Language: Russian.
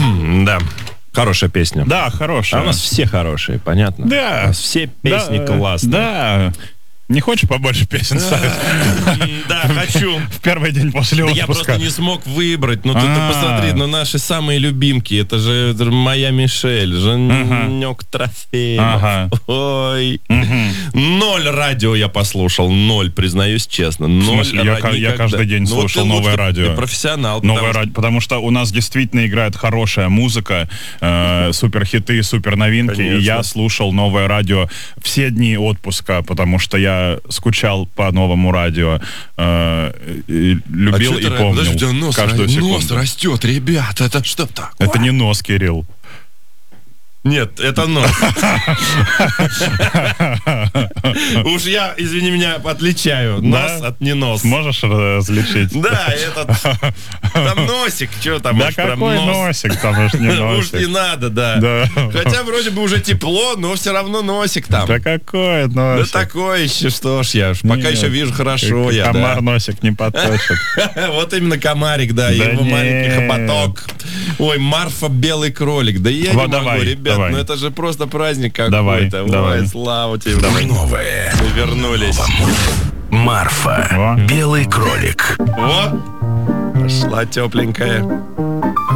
Да. Хорошая песня. Да, хорошая. А у нас все хорошие, понятно? Да. У нас все песни классные. Да. Не хочешь побольше песен ставить? Да, хочу. В первый день после отпуска. Я просто не смог выбрать. Ну, ты посмотри, ну, наши самые любимки. Это же «Моя Мишель», «Женек Трофеев». Ой. 0 радио я послушал. 0, признаюсь честно. 0. Я каждый день слушал новое радио. Ты профессионал. Новое радио, потому что у нас действительно играет хорошая музыка, суперхиты, суперновинки. И я слушал новое радио все дни отпуска, потому что я скучал по новому радио, любил и помнил каждую секунду. Нос растет, ребят, это что такое? Это не нос, Кирилл. Нет, это нос. Уж я, извини меня, отличаю нос от не нос. Можешь различить? Да, этот... Там носик, что там? Да какой носик, там уж не носик. Уж не надо, да. Хотя вроде бы уже тепло, но все равно носик там. Да какой носик? Да такой еще, что ж я. Пока еще вижу хорошо я, да. Комар носик не подточит. Вот именно комарик, да, его маленький хоботок. Ой, Марфа белый кролик. Да я не могу, ребят. Ну это же просто праздник какой-то. Ой, слава тебе. Новое. Мы вернулись. Марфа. Белый кролик. Вот. Пошла тепленькая.